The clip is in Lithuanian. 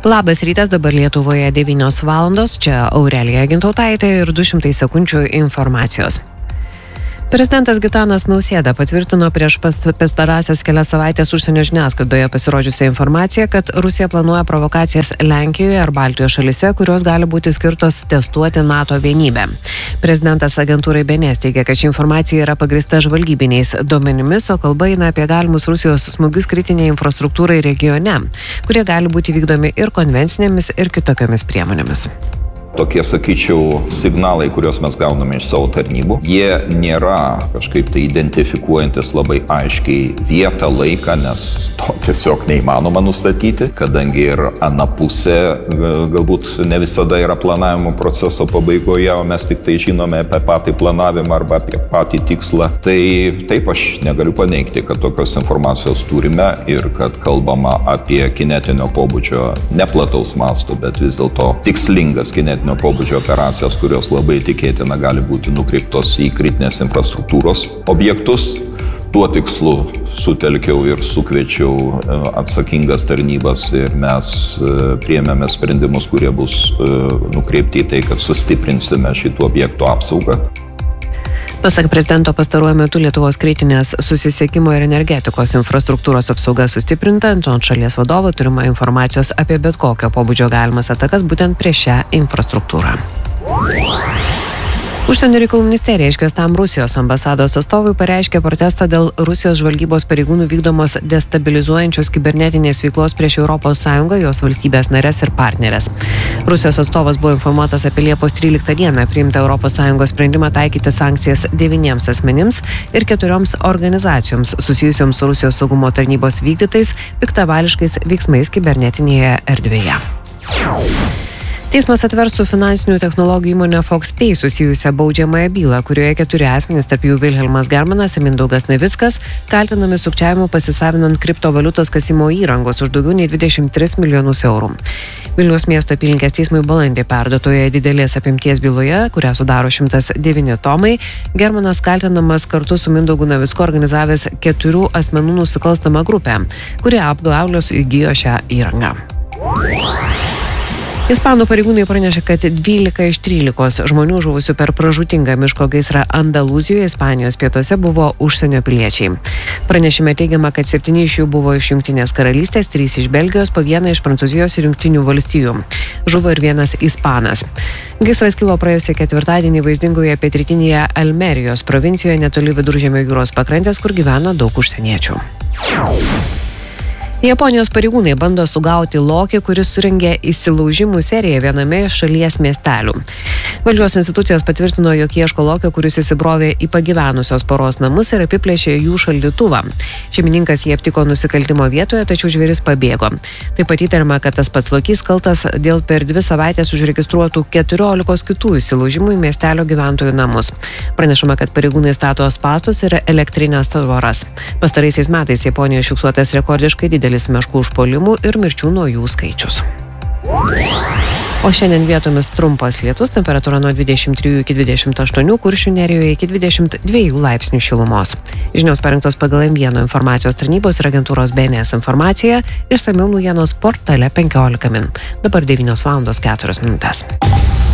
Labas rytas, dabar Lietuvoje 9 valandos, čia Aurelija Gintautaitė ir 200 sekundžių informacijos. Prezidentas Gitanas Nausėda patvirtino prieš pastarąsias kelias savaitės užsienio žiniasklaidoje pasirodžiusią informaciją, kad Rusija planuoja provokacijas Lenkijoje ar Baltijos šalyse, kurios gali būti skirtos testuoti NATO vienybę. Prezidentas agentūrai BNS teigia, kad ši informacija yra pagrįsta žvalgybiniais duomenimis, o kalba eina apie galimus Rusijos smūgius kritinei infrastruktūrai regione, kurie gali būti vykdomi ir konvencinėmis, ir kitokiomis priemonėmis. Tokie, sakyčiau, signalai, kuriuos mes gauname iš savo tarnybų, jie nėra kažkaip tai identifikuojantis labai aiškiai vietą, laiką, nes to tiesiog neįmanoma nustatyti, kadangi ir ana pusė galbūt ne visada yra planavimo proceso pabaigoje, o mes tik tai žinome apie patį planavimą arba apie patį tikslą. Tai taip, aš negaliu paneigti, kad tokios informacijos turime ir kad kalbama apie kinetinio pobūdžio neplataus masto, bet vis dėlto tikslingas kinetinio pobūdžio operacijas, kurios labai tikėtina gali būti nukreiptos į kritinės infrastruktūros objektus. Tuo tikslu sutelkiau ir sukviečiau atsakingas tarnybas ir mes priėmėme sprendimus, kurie bus nukreipti į tai, kad sustiprinsime šitų objektų apsaugą. Pasak prezidento, pastaruoju metu Lietuvos kritinės susisiekimo ir energetikos infrastruktūros apsauga sustiprinta, ant šalies vadovo turima informacijos apie bet kokio pobūdžio galimas atakas būtent prieš šią infrastruktūrą. Užsienio reikalų ministerija iškviestam Rusijos ambasados atstovui pareiškė protestą dėl Rusijos žvalgybos pareigūnų vykdomos destabilizuojančios kibernetinės veiklos prieš ES, jos valstybės narės ir partnerės. Rusijos atstovas buvo informuotas apie Liepos 13 dieną priimtą ES sprendimą taikyti sankcijas 9 asmenims ir 4 organizacijoms susijusioms su Rusijos saugumo tarnybos vykdytais piktavališkais veiksmais kibernetinėje erdvėje. Teismas atvers su finansinių technologijų įmonė FoxPay susijusią baudžiamąją bylą, kurioje 4 asmenys, tarp jų Vilhelmas Germanas ir Mindaugas Navickas, kaltinami sukčiavimu pasisavinant kriptovaliutos kasimo įrangos už daugiau nei 23 milijonus eurų. Vilniaus miesto apylinkės teismui balandį perduotoje didelės apimties byloje, kurią sudaro 109 tomai, Germanas kaltinamas kartu su Mindaugu Navicku organizavęs 4 asmenų nusikalstamą grupę, kurie apgaulios įgijo šią įrangą. Ispanų pareigūnai pranešė, kad 12 iš 13 žmonių žuvusių per pražūtingą miško gaisrą Andalūzijoje, Ispanijos pietuose, buvo užsienio piliečiai. Pranešime teigiama, kad 7 iš jų buvo iš Jungtinės karalystės, 3 iš Belgijos, po 1 iš Prancūzijos ir Jungtinių valstijų. Žuvo ir 1 ispanas. Gaisras kilo praėjusį ketvirtadienį vaizdingoje pietrytinėje Almerijos provincijoje netoli Viduržemio jūros pakrantės, kur gyvena daug užsieniečių. Japonijos pareigūnai bando sugauti lokį, kuris surengė įsilaužimų seriją viename iš šalies miestelių. Valdžios institucijos patvirtino, jog ieško lokio, kuris įsibrovė į pagyvenusios poros namus ir apiplėšė jų šaldytuvą. Šeimininkas jį aptiko nusikaltimo vietoje, tačiau žvėris pabėgo. Taip pat įtariama, kad tas pats lokys kaltas dėl per 2 savaitės užregistruotų 14 kitų įsilaužimų į miestelio gyventojų namus. Pranešama, kad pareigūnai stato spąstus ir elektrinės tvoras. Pastaraisiais metais Japonijoje fiksuotas rekordiškai didelis meškų užpuolimų ir mirčių nuo jų skaičius. O šiandien vietomis trumpas lietus, temperatūra nuo 23 iki 28, Kuršių nerijoje iki 22 laipsnių šilumos. Žinios parengtos pagal M1 informacijos tarnybos ir agentūros BNS informaciją, išsamiau naujienos portale 15 min. Dabar 9 valandos 4 minutės.